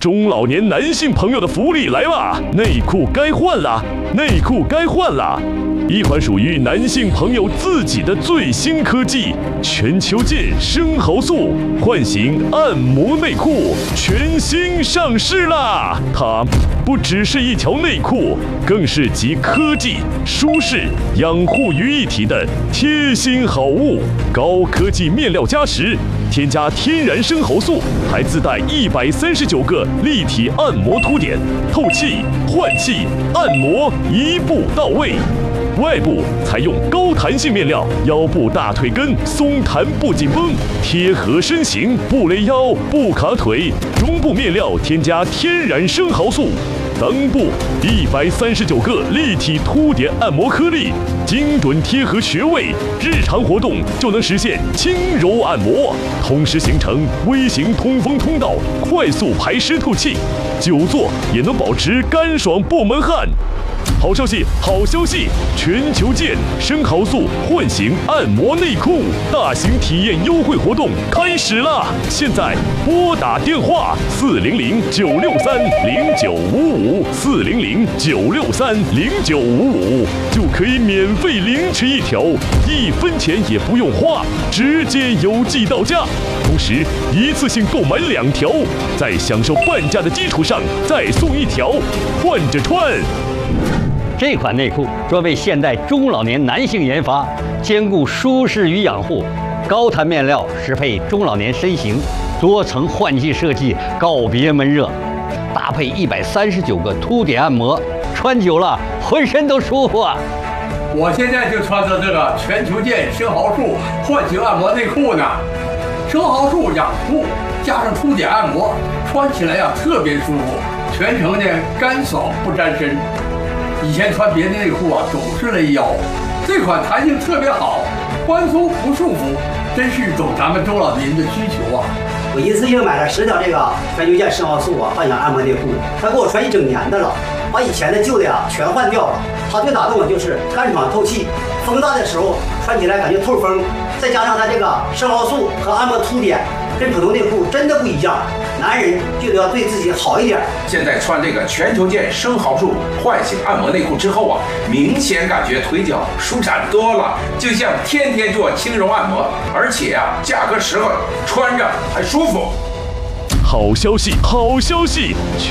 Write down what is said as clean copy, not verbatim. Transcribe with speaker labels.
Speaker 1: 中老年男性朋友的福利来吧！内裤该换了，内裤该换了！一款属于男性朋友自己的最新科技——全球见生蚝素唤醒按摩内裤全新上市啦！它不只是一条内裤，更是集科技、舒适、养护于一体的贴心好物。高科技面料加持，添加天然生蚝素，还自带139个立体按摩凸点，透气、换气、按摩一步到位。外部采用高弹性面料，腰部大腿根松弹不紧绷，贴合身形不勒腰不卡腿。中部面料添加天然生蚝素，裆部139个立体凸点按摩颗粒，精准贴合穴位，日常活动就能实现轻柔按摩，同时形成微型通风通道，快速排湿透气，久坐也能保持干爽不闷汗。好消息，好消息！全球见生蚝素唤醒按摩内裤大型体验优惠活动开始了！现在拨打电话400-963-0955，400-963-0955，就可以免费领取一条，1分钱也不用花，直接邮寄到家。同时，一次性购买2条，在享受半价的基础上再送1条，换着穿。
Speaker 2: 这款内裤专为现代中老年男性研发，兼顾舒适与养护，高弹面料适配中老年身形，多层换气设计告别闷热，搭配139个凸点按摩，穿久了浑身都舒服啊！
Speaker 3: 我现在就穿着这个全球见生蚝素唤醒按摩内裤呢，生蚝素养护加上凸点按摩，穿起来特别舒服，全程干爽不沾身。以前穿别的内裤总是勒腰，这款弹性特别好，宽松不束缚，真是懂咱们中老年人的需求啊！
Speaker 4: 我一次性买了10条这个全球见生蚝素幻想按摩内裤，它给我穿1整年的了，把以前的旧的全换掉了。它最打动我就是干爽透气，风大的时候穿起来感觉透风，再加上它这个生蚝素和按摩凸点，跟普通内裤真的不一样。男人就得要对自己好一点。
Speaker 5: 现在穿这个全球见生蚝素唤醒按摩内裤之后明显感觉腿脚舒展多了，就像天天做轻柔按摩，而且价格实惠，穿着还舒服。
Speaker 1: 好消息，好消息！